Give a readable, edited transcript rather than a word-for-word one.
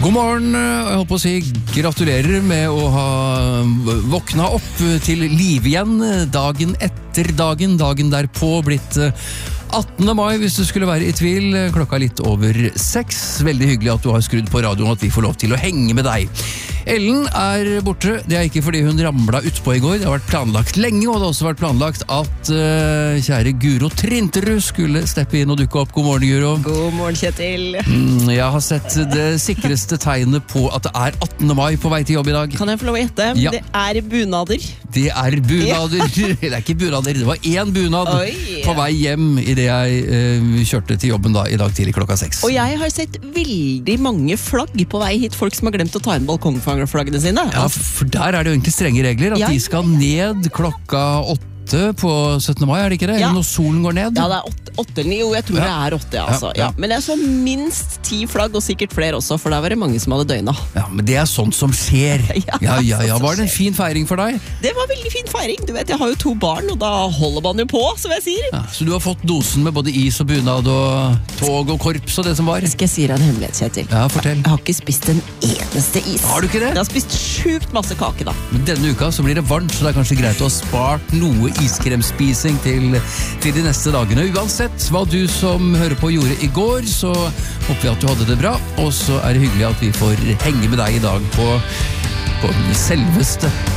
God morgen, jeg holdt på å si gratulerer med å ha våkna opp til liv igjen dagen etter dagen derpå blitt 18. mai, hvis du skulle være i tvil, klokka litt over 6. Veldig hyggelig at du har skrudd på radioen, at vi får lov til å henge med deg. Ellen er borte, det er ikke fordi hun ramlet utpå i går, det har vært planlagt lenge, og det har også vært planlagt at kjære Guro Trinterud skulle steppe inn og dukke opp. God morgen, Guro. God morgen, Kjetil. Jeg har sett det sikreste tegnet på at det er 18. mai på vei til jobb i dag. Kan jeg få lov å gjette? Ja. Det er bunader. Det er bunader. Det er ikke bunader, det var én bunad på vei hjem i det jeg kjørte til jobben da, i dag tidlig klokka 6. Og jeg har sett veldig mange flagg på vei hit, folk som har glemt å ta inn balkongflaggene sine. Ja, for der er det jo egentlig strenge regler, at de skal ned klokka 8 på 17. mai, er det ikke det? Ja. Når solen går ned? Ja, det er 8 eller 9, jo, jeg tror det er 8, altså. Ja. Men jeg så minst 10 flagg, og sikkert flere også, for der var det mange som hadde døgna. Ja, men det er sånt som skjer. Ja. Var det en fin feiring for deg? Det var veldig fin feiring. Du vet, jeg har jo 2 barn, og da holder man jo på, som jeg sier. Ja, så du har fått dosen med både is og bunad og tog og korps og det som var? Skal jeg si deg en hemmelighet, Kjetil? Ja, fortell. Jeg har ikke spist en eneste is. Har du ikke det? Jeg har spist sjukt masse kake da. Men denne uka så blir det varmt, så det er kanskje greit å ha spart noe iskremspising til de neste dagene. Uansett hva du som hører på gjorde i går, så håper vi at du hadde det bra, og så er det hyggelig at vi får henge med deg i dag på selveste